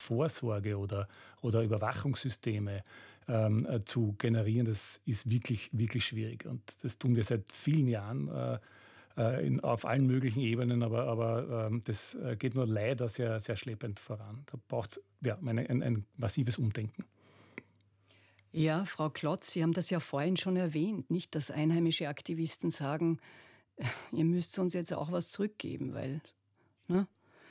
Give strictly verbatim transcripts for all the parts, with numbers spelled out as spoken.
Vorsorge oder, oder Überwachungssysteme ähm, äh, zu generieren, das ist wirklich, wirklich schwierig. Und das tun wir seit vielen Jahren äh, äh, in, auf allen möglichen Ebenen, aber, aber ähm, das äh, geht nur leider sehr, sehr schleppend voran. Da braucht es ja, eine, ein, ein massives Umdenken. Ja, Frau Klotz, Sie haben das ja vorhin schon erwähnt, nicht, dass einheimische Aktivisten sagen, ihr müsst uns jetzt auch was zurückgeben, weil, ne?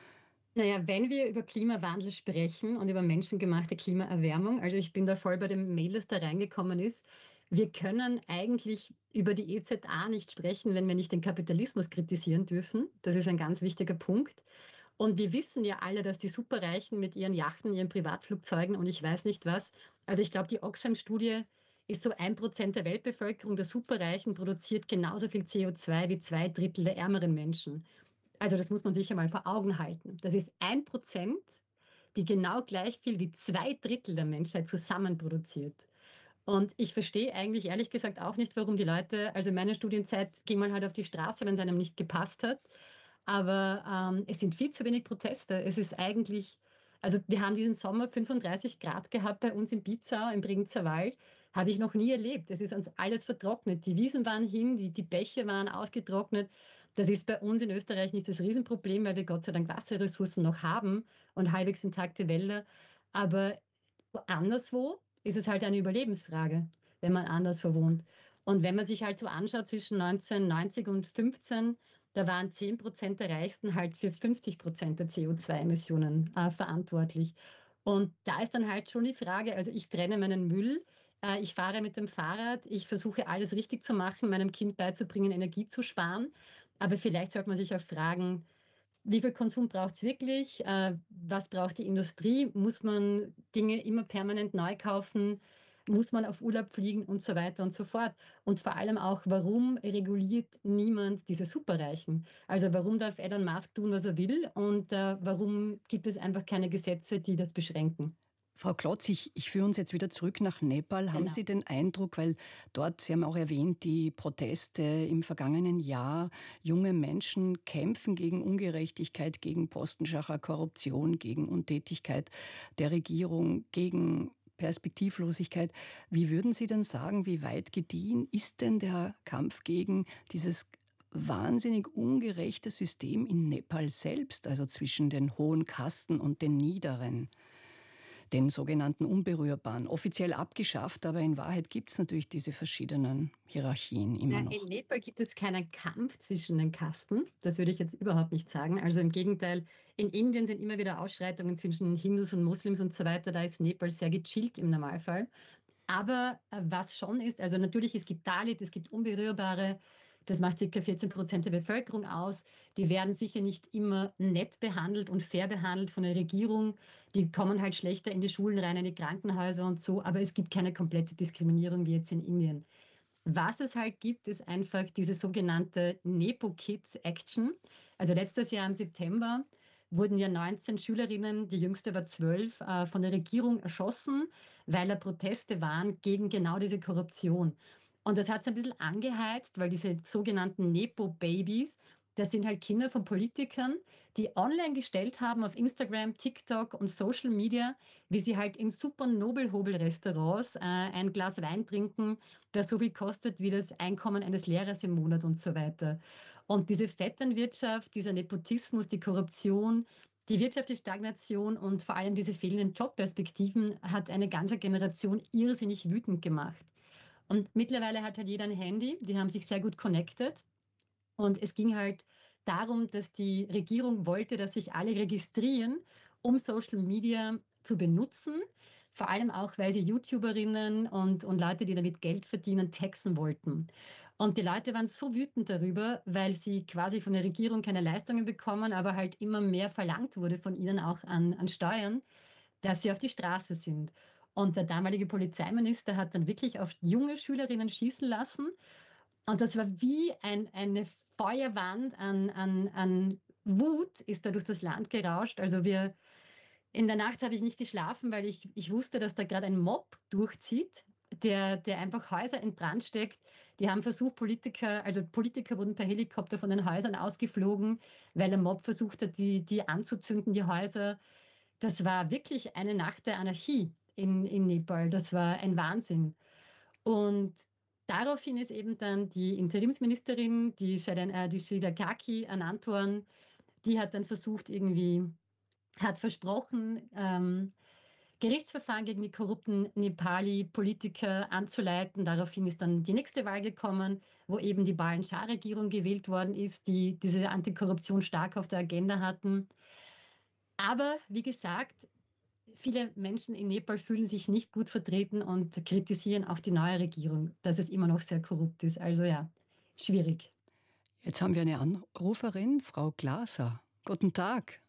Naja, wenn wir über Klimawandel sprechen und über menschengemachte Klimaerwärmung, also ich bin da voll bei dem Mail, das da reingekommen ist, wir können eigentlich über die E Z A nicht sprechen, wenn wir nicht den Kapitalismus kritisieren dürfen. Das ist ein ganz wichtiger Punkt. Und wir wissen ja alle, dass die Superreichen mit ihren Yachten, ihren Privatflugzeugen und ich weiß nicht was, also ich glaube, die Oxfam-Studie ist so ein Prozent der Weltbevölkerung der Superreichen produziert genauso viel C O zwei wie zwei Drittel der ärmeren Menschen. Also das muss man sich einmal vor Augen halten. Das ist ein Prozent, die genau gleich viel wie zwei Drittel der Menschheit zusammen produziert. Und ich verstehe eigentlich ehrlich gesagt auch nicht, warum die Leute, also in meiner Studienzeit ging man halt auf die Straße, wenn es einem nicht gepasst hat. Aber ähm, es sind viel zu wenig Proteste. Es ist eigentlich, also wir haben diesen Sommer fünfunddreißig Grad gehabt bei uns in Bizau, im Bregenzer Wald. Habe ich noch nie erlebt. Es ist uns alles vertrocknet. Die Wiesen waren hin, die, die Bäche waren ausgetrocknet. Das ist bei uns in Österreich nicht das Riesenproblem, weil wir Gott sei Dank Wasserressourcen noch haben und halbwegs intakte Wälder. Aber anderswo ist es halt eine Überlebensfrage, wenn man anderswo wohnt. Und wenn man sich halt so anschaut, zwischen neunzehnhundertneunzig und fünfzehn, da waren zehn Prozent der Reichsten halt für fünfzig Prozent der C O zwei Emissionen äh, verantwortlich. Und da ist dann halt schon die Frage, also ich trenne meinen Müll, äh, ich fahre mit dem Fahrrad, ich versuche alles richtig zu machen, meinem Kind beizubringen, Energie zu sparen. Aber vielleicht sollte man sich auch fragen, wie viel Konsum braucht es wirklich? Äh, was braucht die Industrie? Muss man Dinge immer permanent neu kaufen? Muss man auf Urlaub fliegen und so weiter und so fort? Und vor allem auch, warum reguliert niemand diese Superreichen? Also warum darf Elon Musk tun, was er will? Und äh, warum gibt es einfach keine Gesetze, die das beschränken? Frau Klotz, ich, ich führe uns jetzt wieder zurück nach Nepal. Haben Genau. Sie den Eindruck, weil dort, Sie haben auch erwähnt, die Proteste im vergangenen Jahr, junge Menschen kämpfen gegen Ungerechtigkeit, gegen Postenschacher, Korruption, gegen Untätigkeit der Regierung, gegen Perspektivlosigkeit. Wie würden Sie denn sagen, wie weit gediehen ist denn der Kampf gegen dieses wahnsinnig ungerechte System in Nepal selbst, also zwischen den hohen Kasten und den niederen? Den sogenannten Unberührbaren. Offiziell abgeschafft, aber in Wahrheit gibt es natürlich diese verschiedenen Hierarchien immer Na, noch. in Nepal gibt es keinen Kampf zwischen den Kasten. Das würde ich jetzt überhaupt nicht sagen. Also im Gegenteil, in Indien sind immer wieder Ausschreitungen zwischen Hindus und Muslims und so weiter. Da ist Nepal sehr gechillt im Normalfall. Aber äh, was schon ist, also natürlich, es gibt Dalit, es gibt Unberührbare, das macht ca. vierzehn Prozent der Bevölkerung aus. Die werden sicher nicht immer nett behandelt und fair behandelt von der Regierung. Die kommen halt schlechter in die Schulen rein, in die Krankenhäuser und so. Aber es gibt keine komplette Diskriminierung wie jetzt in Indien. Was es halt gibt, ist einfach diese sogenannte Nepo Kids Action. Also letztes Jahr im September wurden ja neunzehn Schülerinnen, die jüngste war zwölf, äh, von der Regierung erschossen, weil da Proteste waren gegen genau diese Korruption. Und das hat es ein bisschen angeheizt, weil diese sogenannten Nepo-Babys, das sind halt Kinder von Politikern, die online gestellt haben auf Instagram, TikTok und Social Media, wie sie halt in super Nobelhobel-Restaurants äh, ein Glas Wein trinken, das so viel kostet wie das Einkommen eines Lehrers im Monat und so weiter. Und diese Vetternwirtschaft, dieser Nepotismus, die Korruption, die wirtschaftliche Stagnation und vor allem diese fehlenden Jobperspektiven hat eine ganze Generation irrsinnig wütend gemacht. Und mittlerweile hat halt jeder ein Handy, die haben sich sehr gut connected. Und es ging halt darum, dass die Regierung wollte, dass sich alle registrieren, um Social Media zu benutzen. Vor allem auch, weil sie YouTuberinnen und, und Leute, die damit Geld verdienen, taxen wollten. Und die Leute waren so wütend darüber, weil sie quasi von der Regierung keine Leistungen bekommen, aber halt immer mehr verlangt wurde von ihnen auch an, an Steuern, dass sie auf die Straße sind. Und der damalige Polizeiminister hat dann wirklich auf junge Schülerinnen schießen lassen. Und das war wie ein, eine Feuerwand an, an, an Wut ist da durch das Land gerauscht. Also wir, in der Nacht habe ich nicht geschlafen, weil ich, ich wusste, dass da gerade ein Mob durchzieht, der, der einfach Häuser in Brand steckt. Die haben versucht, Politiker, also Politiker wurden per Helikopter von den Häusern ausgeflogen, weil der Mob versucht hat, die, die anzuzünden, die Häuser. das war wirklich eine Nacht der Anarchie in, in Nepal. Das war ein Wahnsinn. Und daraufhin ist eben dann die Interimsministerin, die, Shailen, äh, die Shrida Kaki, ernannt worden. Die hat dann versucht, irgendwie, hat versprochen, ähm, Gerichtsverfahren gegen die korrupten Nepali-Politiker anzuleiten. Daraufhin ist dann die nächste Wahl gekommen, wo eben die Balen-Shah-Regierung gewählt worden ist, die diese Antikorruption stark auf der Agenda hatten. Aber wie gesagt, viele Menschen in Nepal fühlen sich nicht gut vertreten und kritisieren auch die neue Regierung, dass es immer noch sehr korrupt ist. Also ja, schwierig. Jetzt haben wir eine Anruferin, Frau Glaser. Guten Tag.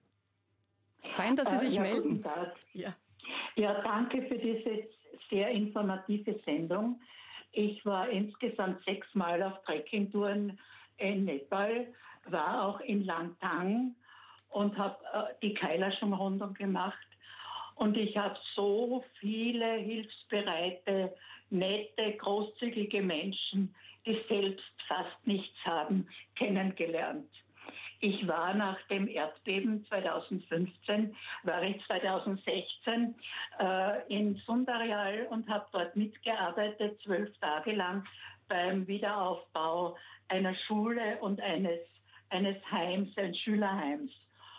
Fein, dass Sie sich ja, melden. Guten Tag. Ja. Ja, danke für diese sehr informative Sendung. Ich war insgesamt sechsmal auf Trekkingtouren in Nepal, war auch in Langtang und habe äh, die Kailash-Umrundung gemacht. Und ich habe so viele hilfsbereite, nette, großzügige Menschen, die selbst fast nichts haben, kennengelernt. Ich war nach dem Erdbeben zweitausendfünfzehn, war ich zweitausendsechzehn äh, in Sundaryal und habe dort mitgearbeitet, zwölf Tage lang beim Wiederaufbau einer Schule und eines, eines Heims, eines Schülerheims.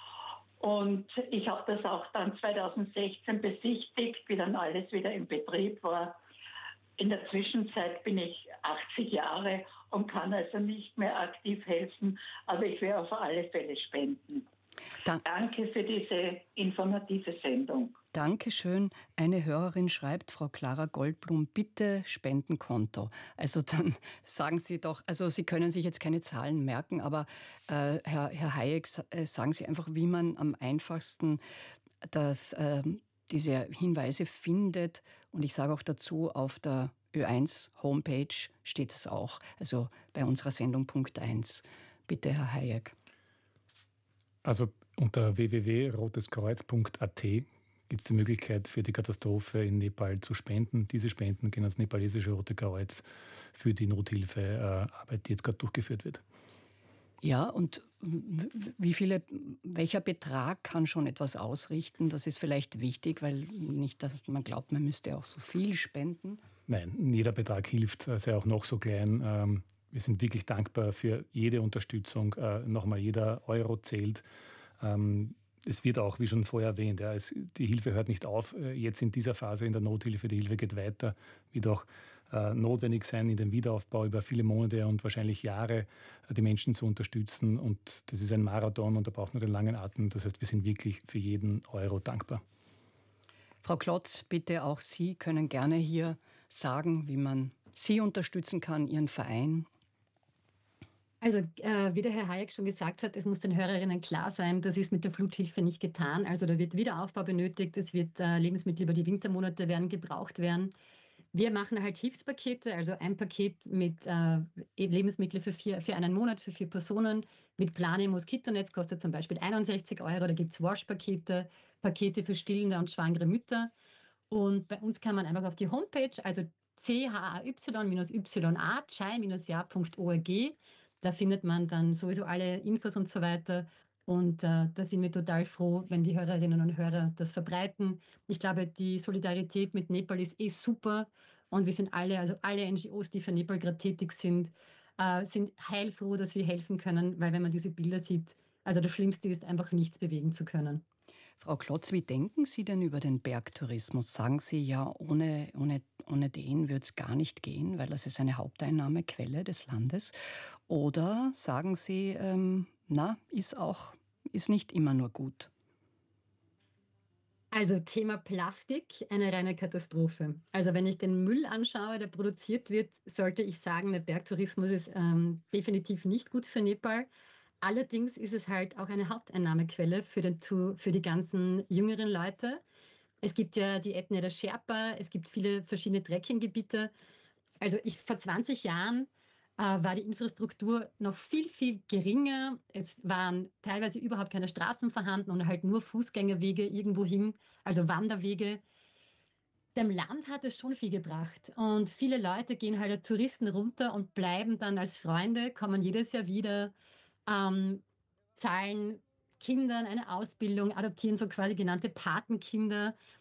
Und ich habe das auch dann zweitausendsechzehn besichtigt, wie dann alles wieder in Betrieb war. In der Zwischenzeit bin ich achtzig Jahre und kann also nicht mehr aktiv helfen, aber ich werde auf alle Fälle spenden. Da- Danke für diese informative Sendung. Dankeschön. Eine Hörerin schreibt, Frau Clara Goldblum, bitte Spendenkonto. Also dann sagen Sie doch, also Sie können sich jetzt keine Zahlen merken, aber äh, Herr, Herr Hayek, äh, sagen Sie einfach, wie man am einfachsten das, äh, diese Hinweise findet. Und ich sage auch dazu, auf der Ö eins Homepage steht es auch, also bei unserer Sendung Punkt eins. Bitte, Herr Hayek. Also unter w w w punkt roteskreuz punkt a t gibt es die Möglichkeit, für die Katastrophe in Nepal zu spenden. Diese Spenden gehen ans nepalesische Rote Kreuz für die Nothilfearbeit, die jetzt gerade durchgeführt wird. Ja, und wie viele, welcher Betrag kann schon etwas ausrichten? Das ist vielleicht wichtig, weil nicht, dass man glaubt, man müsste auch so viel spenden. Nein, jeder Betrag hilft, sei auch noch so klein. Wir sind wirklich dankbar für jede Unterstützung. Nochmal, jeder Euro zählt. Es wird auch, wie schon vorher erwähnt, ja, es, die Hilfe hört nicht auf. Jetzt in dieser Phase in der Nothilfe, die Hilfe geht weiter, wird auch äh, notwendig sein, in dem Wiederaufbau über viele Monate und wahrscheinlich Jahre äh, die Menschen zu unterstützen. Und das ist ein Marathon und da braucht man den langen Atem. Das heißt, wir sind wirklich für jeden Euro dankbar. Frau Klotz, bitte auch Sie können gerne hier sagen, wie man Sie unterstützen kann, Ihren Verein. Also äh, wie der Herr Hayek schon gesagt hat, es muss den Hörerinnen klar sein, das ist mit der Fluthilfe nicht getan. Also da wird Wiederaufbau benötigt, es wird äh, Lebensmittel über die Wintermonate werden gebraucht werden. Wir machen halt Hilfspakete, also ein Paket mit äh, Lebensmittel für, vier, für einen Monat, für vier Personen. Mit Plane Moskitonetz kostet zum Beispiel einundsechzig Euro. Da gibt es Wash-Pakete, Pakete für stillende und schwangere Mütter. Und bei uns kann man einfach auf die Homepage, also c h a y y a chai ja punkt org. Da findet man dann sowieso alle Infos und so weiter. Und äh, da sind wir total froh, wenn die Hörerinnen und Hörer das verbreiten. Ich glaube, die Solidarität mit Nepal ist eh super. Und wir sind alle, also alle N G Os, die für Nepal gerade tätig sind, äh, sind heilfroh, dass wir helfen können. Weil wenn man diese Bilder sieht, also das Schlimmste ist einfach nichts bewegen zu können. Frau Klotz, wie denken Sie denn über den Bergtourismus? Sagen Sie, ja, ohne, ohne, ohne den würde es gar nicht gehen, weil das ist eine Haupteinnahmequelle des Landes. Oder sagen Sie, ähm, na, ist auch, ist nicht immer nur gut? Also Thema Plastik, eine reine Katastrophe. Also wenn ich den Müll anschaue, der produziert wird, sollte ich sagen, der Bergtourismus ist ähm, definitiv nicht gut für Nepal. Allerdings ist es halt auch eine Haupteinnahmequelle für, den, für die ganzen jüngeren Leute. Es gibt ja die Ethnie der Sherpa, es gibt viele verschiedene Trekkinggebiete. Also ich, vor zwanzig Jahren äh, war die Infrastruktur noch viel, viel geringer. Es waren teilweise überhaupt keine Straßen vorhanden und halt nur Fußgängerwege irgendwo hin, also Wanderwege. Dem Land hat es schon viel gebracht. Und viele Leute gehen halt als Touristen runter und bleiben dann als Freunde, kommen jedes Jahr wieder, ähm, zahlen Kindern eine Ausbildung, adoptieren so quasi genannte Patenkinder,